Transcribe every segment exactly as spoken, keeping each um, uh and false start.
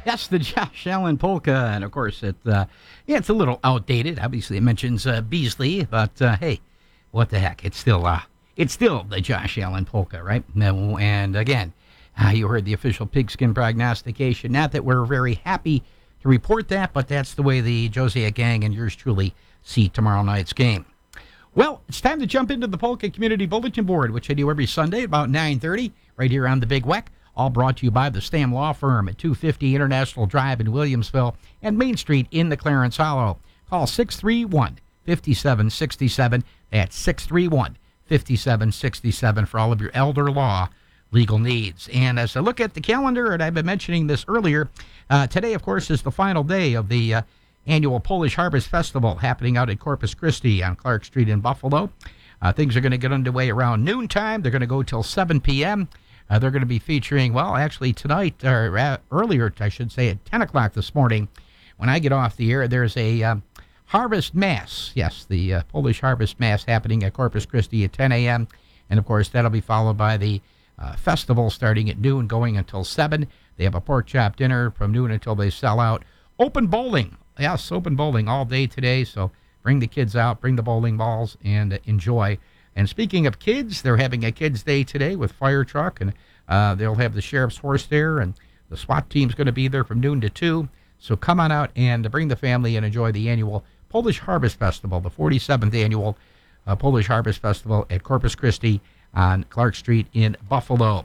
Yes, the Josh Allen polka, and of course it, uh, yeah, it's a little outdated. Obviously, it mentions uh, Beasley, but uh, hey, what the heck? It's still, uh, it's still the Josh Allen polka, right? No, and again, uh, you heard the official pigskin prognostication. Not that we're very happy to report that, but that's the way the Josiah gang and yours truly see tomorrow night's game. Well, it's time to jump into the Polka Community Bulletin Board, which I do every Sunday about nine thirty, right here on the Big Weck. All brought to you by the Stam Law Firm at two fifty International Drive in Williamsville and Main Street in the Clarence Hollow. Call six three one, five seven six seven. That's six three one, five seven six seven for all of your elder law legal needs. And as I look at the calendar, and I've been mentioning this earlier, uh, today, of course, is the final day of the uh, annual Polish Harvest Festival happening out at Corpus Christi on Clark Street in Buffalo. Uh, things are going to get underway around noontime. They're going to go till seven p.m. Uh, they're going to be featuring, well, actually tonight, or uh, earlier, I should say, at ten o'clock this morning, when I get off the air, there's a um, Harvest Mass. Yes, the uh, Polish Harvest Mass happening at Corpus Christi at ten a.m. And, of course, that'll be followed by the uh, festival starting at noon, going until seven. They have a pork chop dinner from noon until they sell out. Open bowling. Yes, open bowling all day today, so bring the kids out, bring the bowling balls, and uh, enjoy. And speaking of kids, they're having a kids' day today with fire truck, and uh, they'll have the sheriff's horse there, and the SWAT team's going to be there from noon to two. So come on out and bring the family and enjoy the annual Polish Harvest Festival, the forty-seventh annual uh, Polish Harvest Festival at Corpus Christi on Clark Street in Buffalo.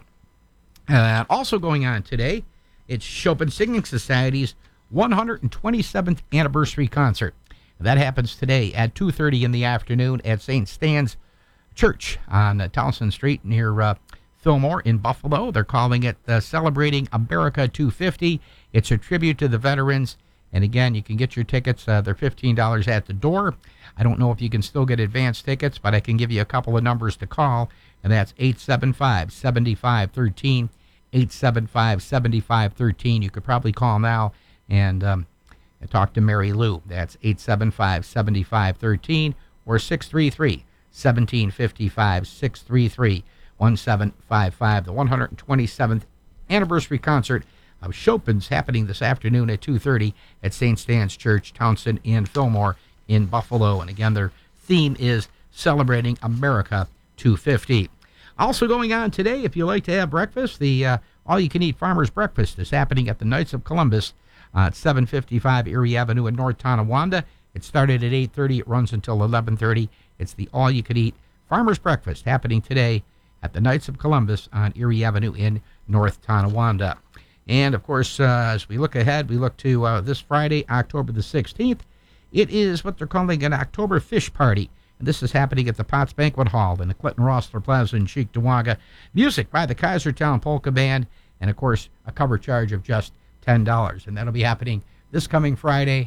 Uh, also going on today, it's Chopin Singing Society's one hundred twenty-seventh anniversary concert. That happens today at two thirty in the afternoon at Saint Stan's Church on uh, Towson Street near uh, Fillmore in Buffalo. They're calling it uh, Celebrating America two fifty. It's a tribute to the veterans. And again, you can get your tickets. Uh, they're fifteen dollars at the door. I don't know if you can still get advance tickets, but I can give you a couple of numbers to call. And that's eight seven five, seven five one three, eight seven five, seven five one three. You could probably call now and um, talk to Mary Lou. That's eight seven five, seven five one three or six three three, one seven five five, six three three, one seven five five. The one hundred twenty-seventh anniversary concert of Chopin's happening this afternoon at two thirty at Saint Stan's Church, Townsend and Fillmore in Buffalo. And again, their theme is Celebrating America two fifty. Also going on today, if you like to have breakfast, the uh, all-you-can-eat Farmer's Breakfast is happening at the Knights of Columbus uh, at seven fifty-five Erie Avenue in North Tonawanda. It started at eight thirty. It runs until eleven thirty. It's the all-you-can-eat Farmer's Breakfast happening today at the Knights of Columbus on Erie Avenue in North Tonawanda. And, of course, uh, as we look ahead, we look to uh, this Friday, October the sixteenth. It is what they're calling an October Fish Party. And this is happening at the Potts Banquet Hall in the Clinton Rossler Plaza in Cheektowaga. Music by the Kaisertown Polka Band, and, of course, a cover charge of just ten dollars. And that'll be happening this coming Friday,